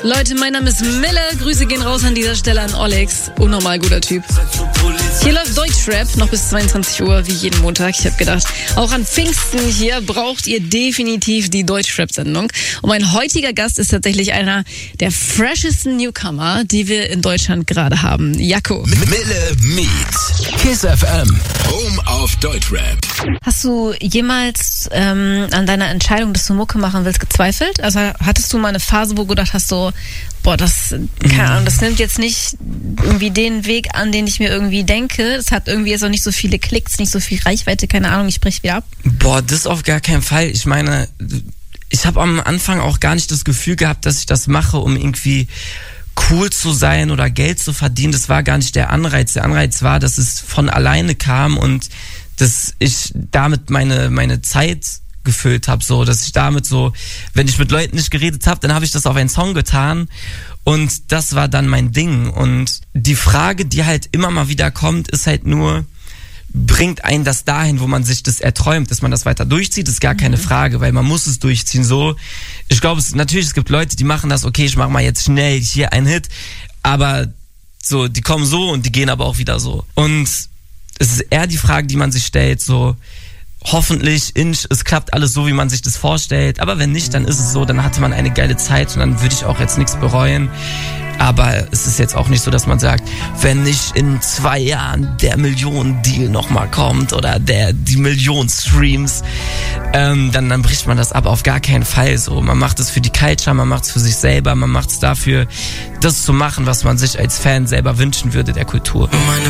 Leute, mein Name ist Mille. Grüße gehen raus an dieser Stelle an Olex. Unnormal guter Typ. Hier läuft Deutschrap noch bis 22 Uhr, wie jeden Montag. Ich habe gedacht, auch an Pfingsten hier braucht ihr definitiv die Deutschrap-Sendung. Und mein heutiger Gast ist tatsächlich einer der freshesten Newcomer, die wir in Deutschland gerade haben. Jaco. Mille meets Kiss FM. Home auf Deutschrap. Hast du jemals an deiner Entscheidung, dass du Mucke machen willst, gezweifelt? Also hattest du mal eine Phase, wo du gedacht hast, so, boah, keine Ahnung, das nimmt jetzt nicht irgendwie den Weg an, den ich mir irgendwie denke. Es hat irgendwie jetzt auch nicht so viele Klicks, nicht so viel Reichweite, keine Ahnung, ich brech wieder ab. Boah, das auf gar keinen Fall. Ich meine, ich habe am Anfang auch gar nicht das Gefühl gehabt, dass ich das mache, um irgendwie cool zu sein oder Geld zu verdienen. Das war gar nicht der Anreiz. Der Anreiz war, dass es von alleine kam und dass ich damit meine Zeit gefüllt habe, so, dass ich damit so, wenn ich mit Leuten nicht geredet habe, dann habe ich das auf einen Song getan und das war dann mein Ding. Und die Frage, die halt immer mal wieder kommt, ist halt nur, bringt einen das dahin, wo man sich das erträumt, dass man das weiter durchzieht, ist gar keine Frage, weil man muss es durchziehen. So, ich glaube, es gibt Leute, die machen das, okay, ich mache mal jetzt schnell hier einen Hit, aber so, die kommen so und die gehen aber auch wieder so. Und es ist eher die Frage, die man sich stellt, so, hoffentlich, es klappt alles so, wie man sich das vorstellt, aber wenn nicht, dann ist es so, dann hatte man eine geile Zeit und dann würde ich auch jetzt nichts bereuen. Aber es ist jetzt auch nicht so, dass man sagt, wenn nicht in 2 Jahren der Millionen-Deal nochmal kommt oder die Millionen Streams, dann bricht man das ab, auf gar keinen Fall so. Man macht es für die Culture, man macht es für sich selber, man macht es dafür, das zu machen, was man sich als Fan selber wünschen würde der Kultur.